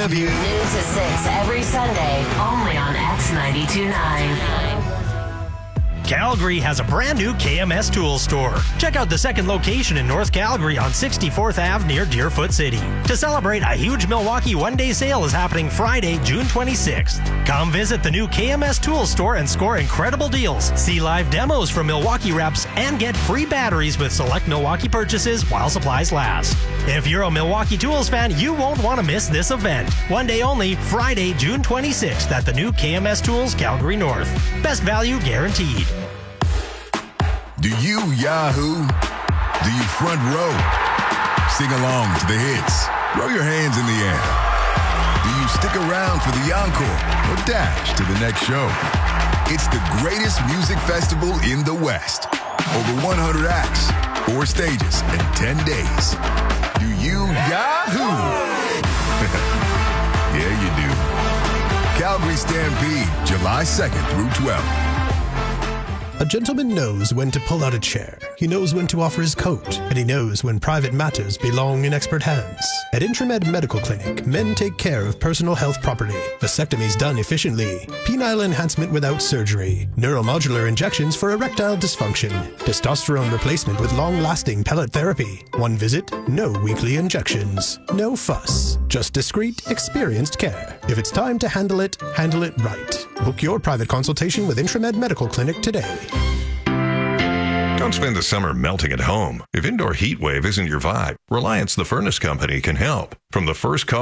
of you. Noon to 6 every Sunday, only on X92.9. Calgary has a brand new KMS Tools store. Check out the second location in North Calgary on 64th Ave near Deerfoot City. To celebrate, a huge Milwaukee one-day sale is happening Friday, June 26th. Come visit the new KMS Tools store and score incredible deals. See live demos from Milwaukee reps and get free batteries with select Milwaukee purchases while supplies last. If you're a Milwaukee Tools fan, you won't want to miss this event. One day only, Friday, June 26th at the new KMS Tools Calgary North. Best value guaranteed. Do you Yahoo? Do you front row? Sing along to the hits. Throw your hands in the air. Do you stick around for the encore or dash to the next show? It's the greatest music festival in the West. Over 100 acts, 4 stages, and 10 days. Do you Yahoo? Yeah, you do. Calgary Stampede, July 2nd through 12th. A gentleman knows when to pull out a chair. He knows when to offer his coat, and he knows when private matters belong in expert hands. At Intramed Medical Clinic, men take care of personal health properly. Vasectomies done efficiently. Penile enhancement without surgery. Neuromodular injections for erectile dysfunction. Testosterone replacement with long-lasting pellet therapy. One visit, no weekly injections. No fuss. Just discreet, experienced care. If it's time to handle it right. Book your private consultation with Intramed Medical Clinic today. Don't spend the summer melting at home. If indoor heat wave isn't your vibe, Reliance the Furnace Company can help. From the first